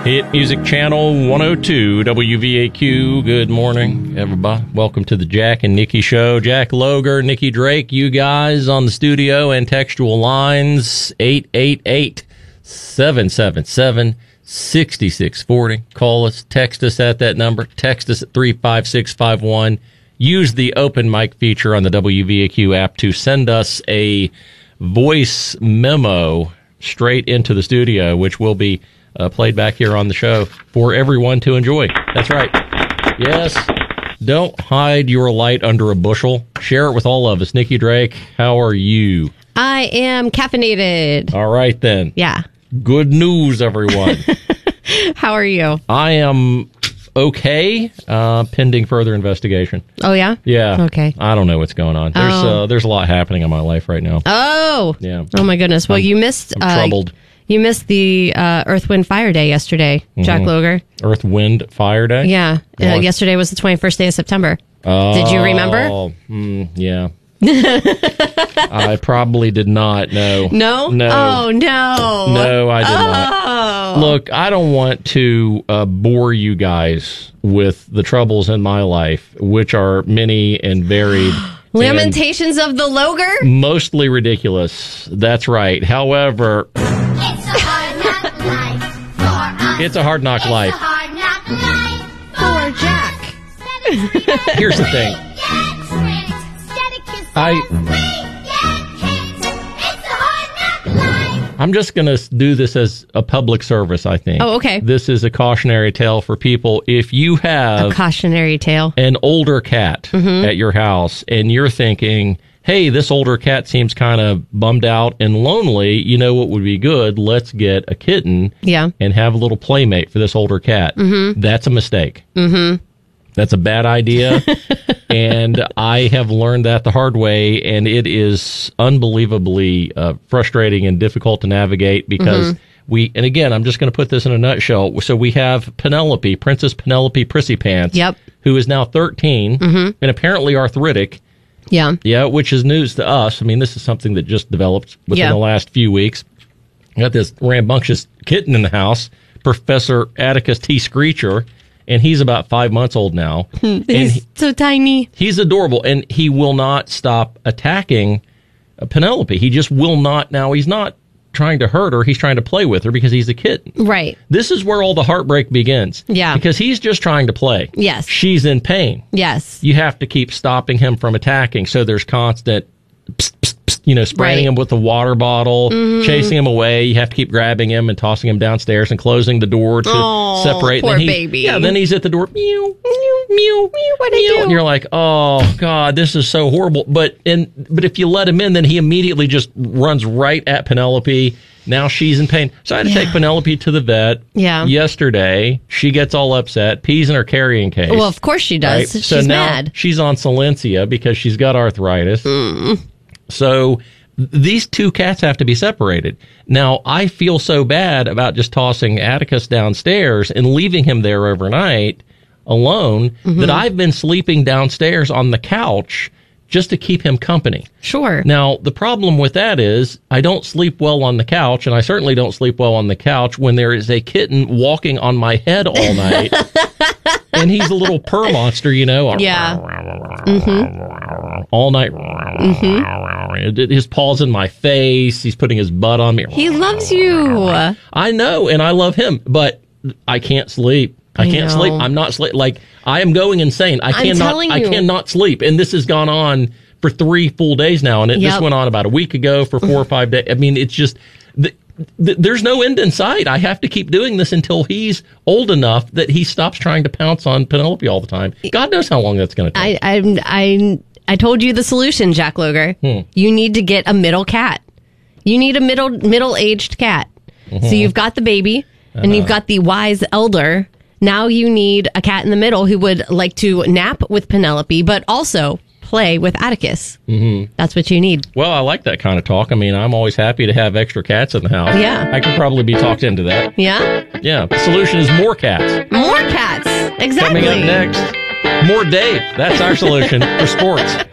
Hit Music Channel 102, WVAQ. Good morning, everybody. Welcome to the Jack and Nikki Show. Jack Loger, Nikki Drake, you guys on the studio and textual lines, 888-777-6640. Call us, text us at that number. Text us at 35651. Use the open mic feature on the WVAQ app to send us a voice memo straight into the studio, which will be played back here on the show for everyone to enjoy. That's right. Yes. Don't hide your light under a bushel. Share it with all of us. Nikki Drake, how are you? I am caffeinated. All right, then. Yeah. Good news, everyone. How are you? I am okay, pending further investigation. Oh, yeah? Yeah. Okay. I don't know what's going on. There's a lot happening in my life right now. Oh. Yeah. Oh, my goodness. Well, you missed... I'm troubled. You missed the Earth, Wind, Fire Day yesterday, Jack Loger. Earth, Wind, Fire Day? Yeah. Yesterday was the 21st day of September. Did you remember? Yeah. I probably did not, no. No? No. Oh, no. No, I did not. Look, I don't want to bore you guys with the troubles in my life, which are many and varied. Lamentations of the Loger? Mostly ridiculous. That's right. However... It's a hard knock life for us. It's a hard knock life. It's a hard knock life Poor Jack. Here's the thing. I'm just going to do this as a public service, I think. Oh, okay. This is a cautionary tale for people. If you have a cautionary tale, an older cat at your house and you're thinking, hey, this older cat seems kind of bummed out and lonely, you know what would be good? Let's get a kitten and have a little playmate for this older cat. That's a mistake. That's a bad idea. And I have learned that the hard way, and it is unbelievably frustrating and difficult to navigate because and again, I'm just going to put this in a nutshell. So we have Penelope, Princess Penelope Prissy Pants, who is now 13 and apparently arthritic. Yeah, which is news to us. I mean, this is something that just developed within the last few weeks. Got this rambunctious kitten in the house, Professor Atticus T. Screecher, and he's about 5 months old now. He's so tiny. He's adorable, and he will not stop attacking Penelope. He just will not. Now, he's not trying to hurt her. He's trying to play with her because he's a kitten. Right. This is where all the heartbreak begins. Yeah. Because he's just trying to play. Yes. She's in pain. Yes. You have to keep stopping him from attacking, so there's constant psst, psst, psst, spraying him with the water bottle, chasing him away. You have to keep grabbing him and tossing him downstairs and closing the door to separate. Poor baby. Yeah, then he's at the door, mew, mew, mew, mew, what'd I do? And you're like, oh, God, this is so horrible. But if you let him in, then he immediately just runs right at Penelope. Now she's in pain. So I had to take Penelope to the vet yesterday. She gets all upset, pees in her carrying case. Well, of course she does. Right? She's mad. She's on Silencia because she's got arthritis. So these two cats have to be separated. Now, I feel so bad about just tossing Atticus downstairs and leaving him there overnight alone that I've been sleeping downstairs on the couch just to keep him company. Sure. Now, the problem with that is I don't sleep well on the couch, and I certainly don't sleep well on the couch when there is a kitten walking on my head all night. And he's a little purr monster, you know. Yeah. All night. His paw's in my face. He's putting his butt on me. He loves you. I know, and I love him, but I can't sleep. I can't sleep. I'm not sleep. Like, I am going insane. I cannot sleep. And this has gone on for 3 full days now. And this went on about a week ago for 4 or 5 days. I mean, it's just, there's no end in sight. I have to keep doing this until he's old enough that he stops trying to pounce on Penelope all the time. God knows how long that's going to take. I told you the solution, Jack Loger. You need to get a middle cat. You need a middle-aged cat. So you've got the baby and you've got the wise elder. Now you need a cat in the middle who would like to nap with Penelope, but also play with Atticus. That's what you need. Well, I like that kind of talk. I mean, I'm always happy to have extra cats in the house. Yeah. I could probably be talked into that. Yeah? Yeah. The solution is more cats. More cats. Exactly. Coming up next, more Dave. That's our solution for sports.